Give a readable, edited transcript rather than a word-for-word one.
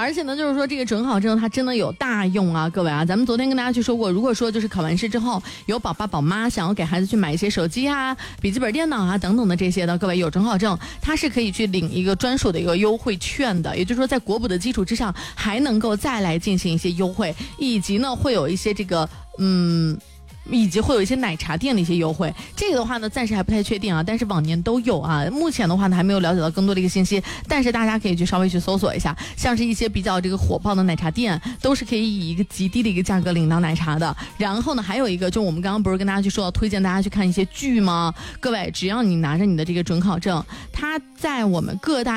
而且呢，就是说这个准考证它真的有大用啊，各位啊，咱们昨天跟大家去说过，如果说就是考完试之后有宝爸宝妈想要给孩子去买一些手机啊、笔记本电脑啊等等的这些的，各位有准考证，它是可以去领一个专属的一个优惠券的，也就是说在国补的基础之上，还能够再来进行一些优惠，以及呢会有一些这个以及会有一些奶茶店的一些优惠，这个的话呢暂时还不太确定啊，但是往年都有啊。目前的话呢还没有了解到更多的一个信息，但是大家可以去稍微去搜索一下，像是一些比较这个火爆的奶茶店，都是可以以一个极低的一个价格领到奶茶的。然后呢还有一个，就我们刚刚不是跟大家去说推荐大家去看一些剧吗？各位只要你拿着你的这个准考证，它在我们各大